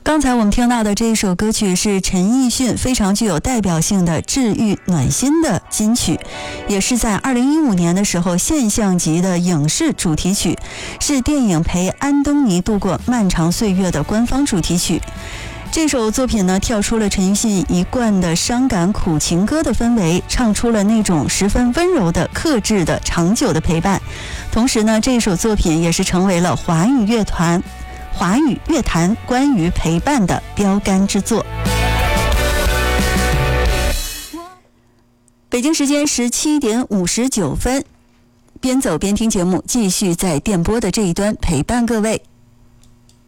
刚才我们听到的这一首歌曲是陈奕迅非常具有代表性的治愈暖心的金曲，也是在2015年的时候现象级的影视主题曲，是电影《陪安东尼度过漫长岁月》的官方主题曲。这首作品呢，跳出了陈奕迅一贯的伤感苦情歌的氛围，唱出了那种十分温柔的、克制的、长久的陪伴。同时呢，这首作品也是成为了华语乐坛关于陪伴的标杆之作。北京时间17点59分，边走边听节目，继续在电波的这一端陪伴各位。